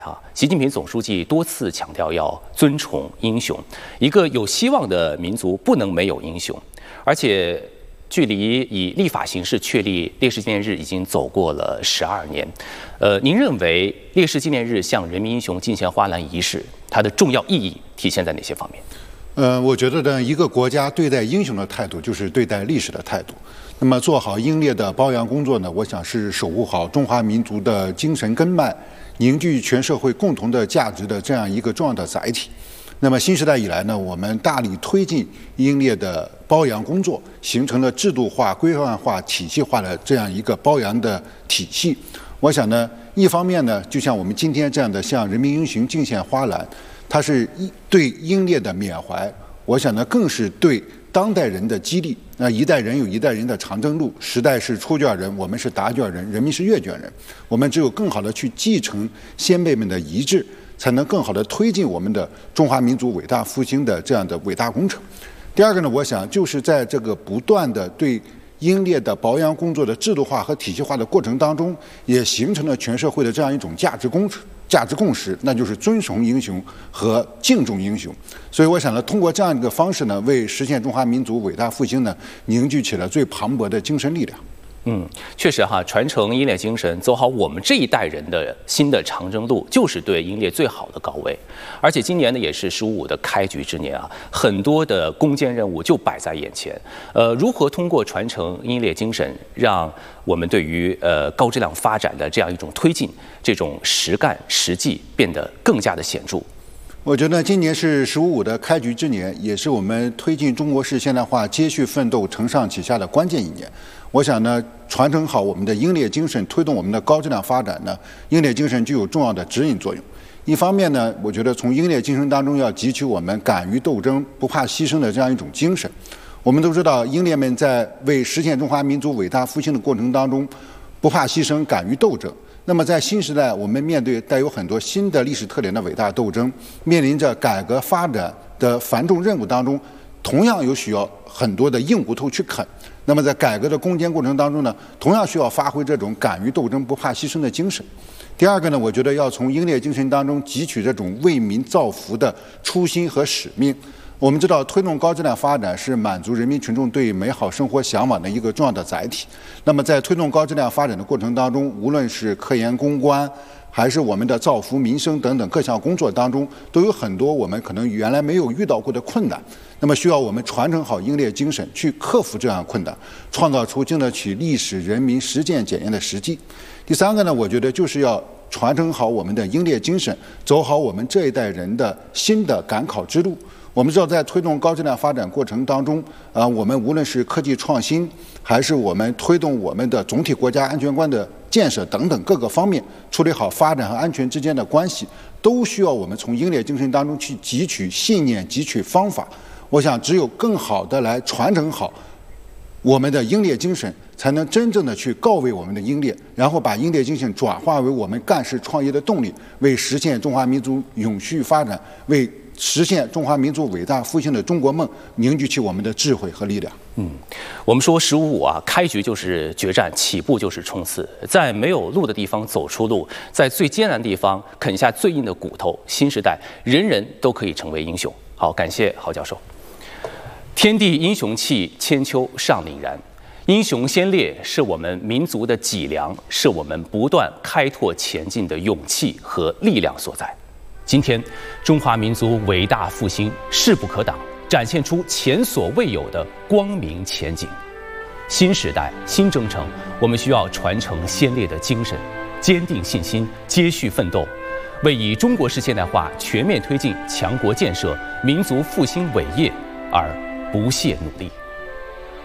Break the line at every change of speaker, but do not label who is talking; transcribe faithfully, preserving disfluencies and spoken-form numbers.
啊，习近平总书记多次强调要尊崇英雄，一个有希望的民族不能没有英雄。而且，距离以立法形式确立烈士纪念日已经走过了十二年。呃，您认为烈士纪念日向人民英雄敬献花篮仪式，它的重要意义体现在哪些方面？
呃，我觉得呢，一个国家对待英雄的态度，就是对待历史的态度。那么，做好英烈的褒扬工作呢，我想是守护好中华民族的精神根脉，凝聚全社会共同的价值的这样一个重要的载体。那么新时代以来呢，我们大力推进英烈的褒扬工作，形成了制度化、规范化、体系化的这样一个褒扬的体系。我想呢，一方面呢，就像我们今天这样的向人民英雄敬献花篮，它是对英烈的缅怀，我想呢，更是对当代人的激励。那一代人有一代人的长征路，时代是出卷人，我们是答卷人，人民是阅卷人。我们只有更好的去继承先辈们的遗志，才能更好的推进我们的中华民族伟大复兴的这样的伟大工程。第二个呢，我想就是在这个不断的对英烈的褒扬工作的制度化和体系化的过程当中，也形成了全社会的这样一种价值共识。价值共识，那就是尊崇英雄和敬重英雄。所以，我想呢，通过这样一个方式呢，为实现中华民族伟大复兴呢，凝聚起了最磅礴的精神力量。
嗯，确实哈，传承英烈精神，走好我们这一代人的新的长征路，就是对英烈最好的告慰。而且今年呢，也是十五五的开局之年啊，很多的攻坚任务就摆在眼前。呃，如何通过传承英烈精神，让我们对于呃高质量发展的这样一种推进，这种实干实际变得更加的显著？
我觉得今年是十五五的开局之年，也是我们推进中国式现代化接续奋斗、承上启下的关键一年。我想呢，传承好我们的英烈精神，推动我们的高质量发展呢，英烈精神具有重要的指引作用。一方面呢，我觉得从英烈精神当中要汲取我们敢于斗争、不怕牺牲的这样一种精神。我们都知道，英烈们在为实现中华民族伟大复兴的过程当中，不怕牺牲、敢于斗争。那么在新时代，我们面对带有很多新的历史特点的伟大斗争，面临着改革发展的繁重任务当中，同样有需要很多的硬骨头去啃。那么在改革的攻坚过程当中呢，同样需要发挥这种敢于斗争、不怕牺牲的精神。第二个呢，我觉得要从英烈精神当中汲取这种为民造福的初心和使命。我们知道，推动高质量发展是满足人民群众对美好生活向往的一个重要的载体。那么在推动高质量发展的过程当中，无论是科研攻关，还是我们的造福民生等等各项工作当中，都有很多我们可能原来没有遇到过的困难。那么需要我们传承好英烈精神，去克服这样困难，创造出经得起历史人民实践检验的实际。第三个呢，我觉得就是要传承好我们的英烈精神，走好我们这一代人的新的赶考之路。我们知道，在推动高质量发展过程当中，啊、呃，我们无论是科技创新，还是我们推动我们的总体国家安全观的建设等等各个方面，处理好发展和安全之间的关系，都需要我们从英烈精神当中去汲取信念、汲取方法。我想，只有更好的来传承好我们的英烈精神，才能真正的去告慰我们的英烈，然后把英烈精神转化为我们干事创业的动力，为实现中华民族永续发展，为实现中华民族伟大复兴的中国梦，凝聚起我们的智慧和力量。
嗯，我们说十五五啊，开局就是决战，起步就是冲刺，在没有路的地方走出路，在最艰难的地方啃下最硬的骨头。新时代，人人都可以成为英雄。好，感谢郝教授。天地英雄气，千秋尚凛然。英雄先烈是我们民族的脊梁，是我们不断开拓前进的勇气和力量所在。今天，中华民族伟大复兴势不可挡，展现出前所未有的光明前景。新时代，新征程，我们需要传承先烈的精神，坚定信心，接续奋斗，为以中国式现代化全面推进强国建设、民族复兴伟业而不懈努力。